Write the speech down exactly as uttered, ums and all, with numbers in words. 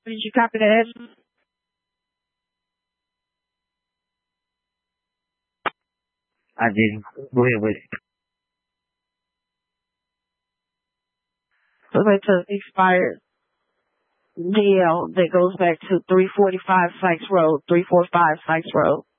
Did you copy that? I didn't. Go ahead with it. Looks like to expired D L that goes back to three forty-five Sykes Road, three forty-five Sykes Road.